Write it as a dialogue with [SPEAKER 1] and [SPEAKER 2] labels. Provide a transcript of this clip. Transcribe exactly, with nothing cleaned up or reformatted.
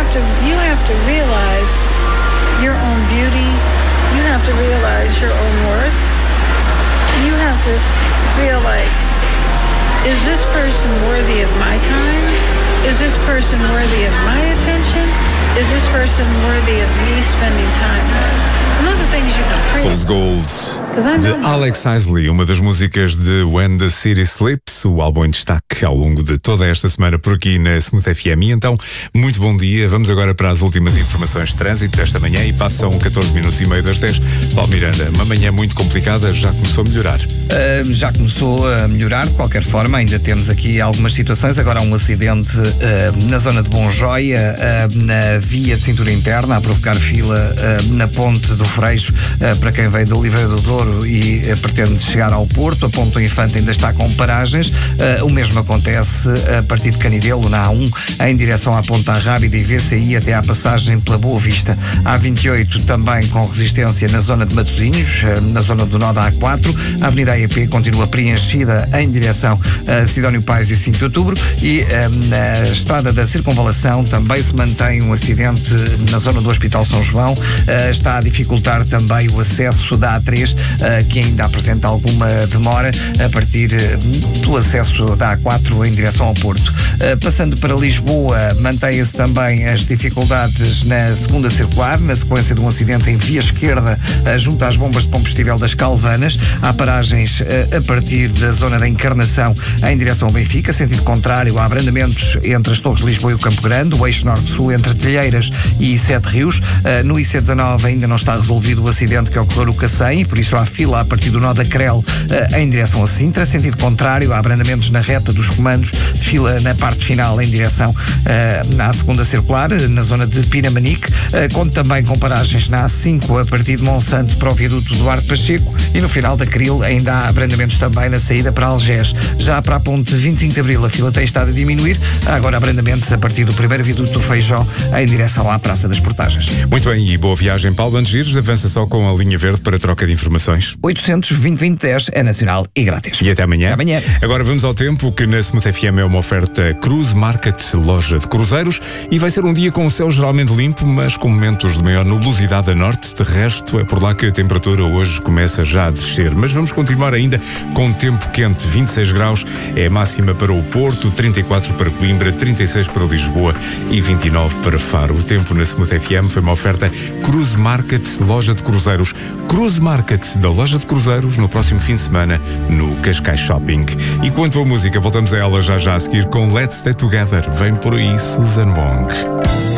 [SPEAKER 1] to you have to realize your own beauty. You have to realize your own worth. You have to feel like, is this person worthy of my time? Is this person worthy of my attention? Is this person worthy of me spending time with? And those are things you can pray.
[SPEAKER 2] Fool's Gold, de Alex Isley, uma das músicas de When the City Sleeps, o álbum em destaque ao longo de toda esta semana por aqui na Smooth F M. E então, muito bom dia. Vamos agora para as últimas informações de trânsito desta manhã e passam catorze minutos e meio das dez. Paulo Miranda, uma manhã muito complicada, já começou a melhorar?
[SPEAKER 3] Uh, já começou a melhorar, de qualquer forma, ainda temos aqui algumas situações. Agora há um acidente uh, na zona de Bonjoia, uh, na via de cintura interna, a provocar fila uh, na ponte do Freixo, uh, para quem veio de Oliveira do Douro e uh, pretende chegar ao Porto. A ponte do Infante ainda está com paragens. Uh, o mesmo acontece a partir de Canidelo, na A um, em direção à Ponta Rábida e V C I até à passagem pela Boa Vista. A vinte e oito também com resistência na zona de Matosinhos, uh, na zona do nó da A quatro. A Avenida A E P continua preenchida em direção a Sidónio Pais e cinco de outubro e um, na estrada da Circunvalação também se mantém um acidente na zona do Hospital São João. Uh, está a dificultar também o acesso da A três, uh, que ainda apresenta alguma demora a partir uh, do acesso da A quatro em direção ao Porto. Uh, passando para Lisboa, mantém-se também as dificuldades na segunda circular, na sequência de um acidente em via esquerda uh, junto às bombas de combustível das Calvanas. Há paragens uh, a partir da zona da Encarnação em direção ao Benfica, sentido contrário. Há abrandamentos entre as Torres de Lisboa e o Campo Grande, o eixo norte-sul entre Telheiras e Sete Rios. Uh, no I C dezanove ainda não está resolvido o acidente que ocorreu no Cacém, por isso há fila a partir do nó da Crel uh, em direção a Sintra, sentido contrário. Há abrandamentos na reta dos comandos, fila na parte final em direção uh, à segunda circular, na zona de Pinamanique, uh, conto também com paragens na A cinco a partir de Monsanto para o viaduto Duarte Pacheco e no final da Cril ainda há abrandamentos também na saída para Algés. Já para a ponte vinte e cinco de Abril a fila tem estado a diminuir, há agora abrandamentos a partir do primeiro viaduto do Feijó em direção à Praça das Portagens.
[SPEAKER 2] Muito bem, e boa viagem, Paulo Bandes Giros. Avança só com a linha verde para troca de informações.
[SPEAKER 3] oitocentos, vinte, vinte, dez é nacional e grátis.
[SPEAKER 2] E até amanhã.
[SPEAKER 3] Até amanhã.
[SPEAKER 2] Agora vamos ao tempo, que na Smooth F M é uma oferta Cruise Market, loja de cruzeiros, e vai ser um dia com o céu geralmente limpo, mas com momentos de maior nubosidade a norte. De resto, é por lá que a temperatura hoje começa já a descer. Mas vamos continuar ainda com tempo quente. vinte e seis graus é a máxima para o Porto, trinta e quatro para Coimbra, trinta e seis para Lisboa e vinte e nove para Faro. O tempo na Smooth F M foi uma oferta Cruise Market, loja de cruzeiros. Cruise Market da loja de cruzeiros no próximo fim de semana no Cascais Shopping. E quanto à música, voltamos a ela já já a seguir com Let's Stay Together. Vem por aí Susan Wong.